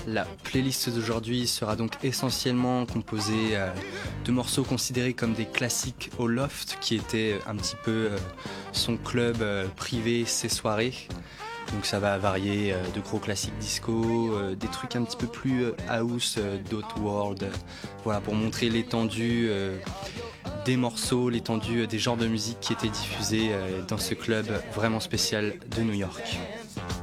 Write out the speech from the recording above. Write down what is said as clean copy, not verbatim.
La playlist d'aujourd'hui sera donc essentiellement composée de morceaux considérés comme des classiques au Loft, qui était un petit peu son club privé, ses soirées. Donc ça va varier de gros classiques disco, des trucs un petit peu plus house, d'autres world, voilà, pour montrer l'étendue des morceaux, l'étendue des genres de musique qui étaient diffusés dans ce club vraiment spécial de New York.